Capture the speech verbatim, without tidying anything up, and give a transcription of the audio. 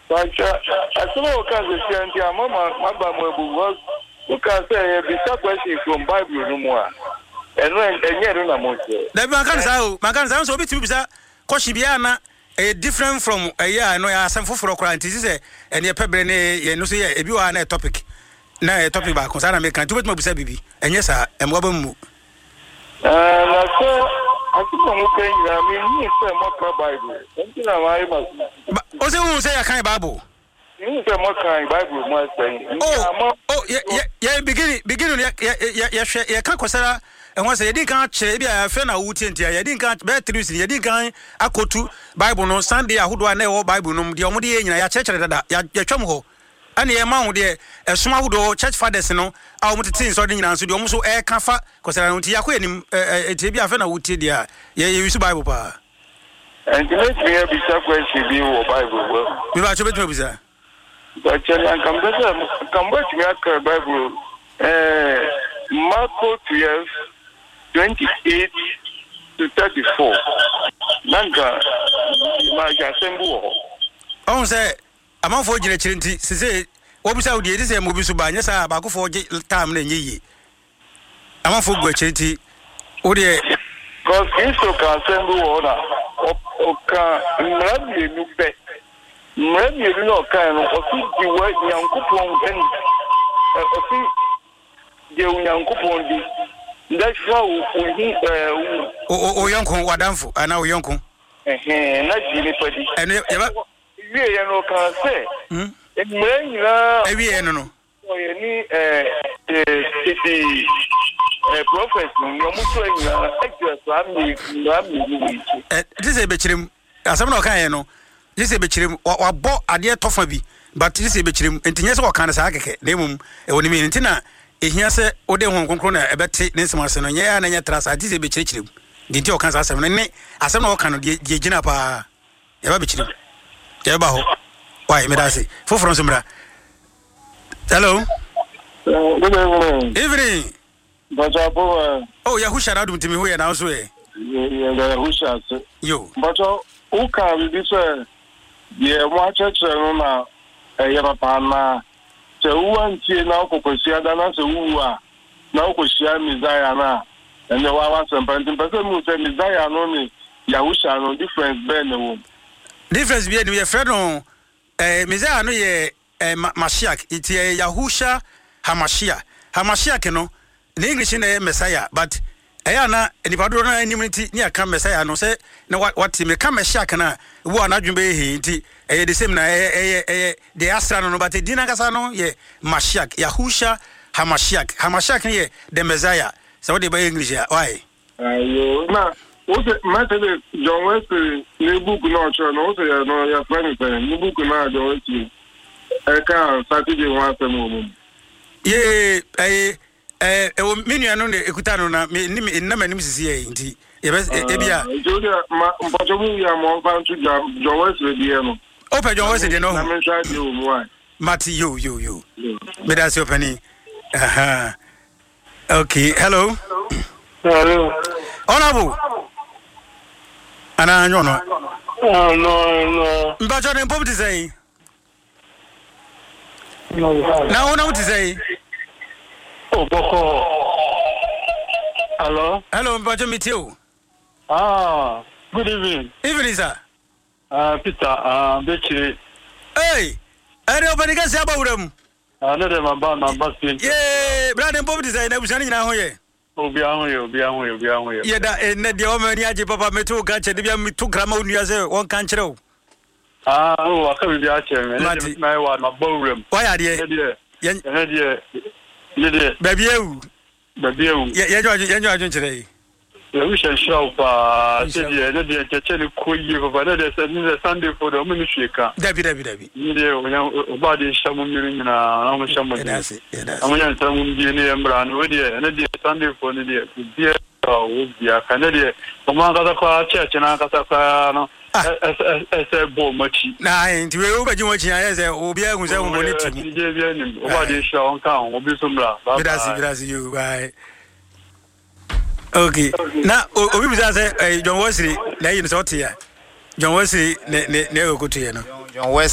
But I saw all kinds of things. Mama, Mama, was who can say be question from Bible no more. And when and yet no more. The man say, man can say so be to be say koshi bia na a different from a year no ya asem foforo kra nti say and ye pebre ne ye no so ye ebi wa na topic. Na a topic ba concern me kan to bet mo be say bibi. Enye sa emwa ba mu. Uh, so I think I'm okay. I mean, you say more Bible. Something I must. O say who say I can Bible? You say more kind Bible more saying. Oh, oh, yeah, yeah, yeah. Beginning, beginning. Yeah, yeah, yeah, yeah. Yeah, can't consider. And once you didn't catch, maybe I found a wood in here. You didn't catch bad truths. You didn't catch a quote Bible no Sunday. I who do I know Bible no. The only in your church that ya ya chumho. And the amount there, a small do church fathers no. I want to see something in answer. You almost air canfa because I don't see a queen. A T B I found a wood here. Yeah, you use Bible pa. And you make me a bit of question be or Bible. Well, we watch a bit of it. But I come back. Come back to me a Bible. Uh, Mark twelve. twenty-eight to thirty-four. Nanga, my Jasembo. Oh, say, I'm on for Jinity. Say, what was out the editor Mobusuba? Yes, I'm about for time than ye. I'm on for Guachiti. Oh, dear. Because it's so Casembo order. Oka, maybe you bet. Maybe you know, kind of, you work young coupon and the young coupon. That's how we uh oh yonkon wadamfo ana o yonkon eh na jini padi ene ye ba we ye no kan say hm e mre nyina e wi eno no o ye ni eh eh eh prophet no mo so nyina express am ni am ni eh this e be chirim asem na o kan ye no this e be chirim wa bo ade tofa bi but this e be chirim entinye se o kan sa akeke na emum e woni mi ntina ehia se ode hon konkro na ebete ne nsema se no nye ya na nya trasa ati se be chirichirim dinti o kan sa asem ne asem na o kan no de gina pa ya ba be chirim ya ba ho why me da se foforo nsomra hello good evening evening but abo oh ya husha na dum timi ho ya na so e ya husha se yo but o kan bi se ye mo acheche no na e ya papa na se uwantie na okokosia da na se uwa na okosia Messiah na ene wa wa sempantin pese mu se Messiah no ni Yahusha no difference be ne wo difference be ne ye friend no eh Messiah no ye eh Mashiach it ye Yahusha Hamashiach Hamashiach no in English na Messiah but eh na anybody na animity ni aka Messiah no se na what me ka Mashiach na wo na dwumbe he nti eh the same na eh eh the astra no but di na kasa no ye Mashiach Yahusha Hamashiach Hamashiach ye the Messiah so what the English ya why ayo na o se mate John Wesley ne book no cho no o se no ya friend ne book na John Wesley e ka Saturday one seven ye eh eh o menu no ekuta no na ni na manim sisi ye nti e bia Julia ma mpochobu ya mo fan to John Wesley die no open John Wesley no na me try di o mo ai Mati yo yo yo me da se openi aha okay hello hello honorable ana nyono oh no no mbacho ne pop ti say no na ona ti say oh boko hello hello mbacho mitio ah good evening evening sir ah Peter ah Bechi hey are obani ka se abawuram ah no dem aba na aba sin yeah brother pop ti say na busani nyina ho ye obi ahun ye obi ahun ye obi ahun ye ye da ne de o mani age papa metu ka che de bia metu grama onua se won kan kire o ah o aka bi bia che me ne na wa na bawuram why are ye ye ne de ne de baby ewu baby ewu ye ye jo ye jo kire ye we shall show pa se de ne de che le koyi papa ne de se ne Sunday for the ministry ka dabi dabi dabi ne de o ba de shamu miri na na mo shamu de yes yes amunya ntamu bi ne embra no we de ne de Sunday for ne de bi o bia ka ne de o ma ka ka church na ka ka no ese bo machi na nti we o ba jinwo chi ya se obi ahun se hun ni tu ni je bi ni o ba de show on ka on obi sumra bye bye bye you bye okay na obi bi say John Wesley na yin so te ya John Wesley ne ne ne okotu ye no John Wesley